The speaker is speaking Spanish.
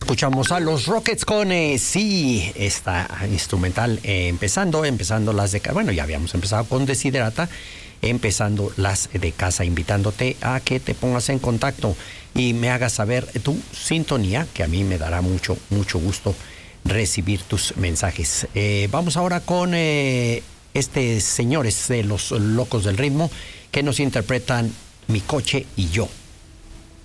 Escuchamos a los Rockets con sí, esta instrumental empezando las de casa. Bueno, ya habíamos empezado con Desiderata, empezando las de casa, invitándote a que te pongas en contacto y me hagas saber tu sintonía, que a mí me dará mucho gusto recibir tus mensajes. Vamos ahora con señores de los Locos del Ritmo, que nos interpretan Mi Coche y Yo.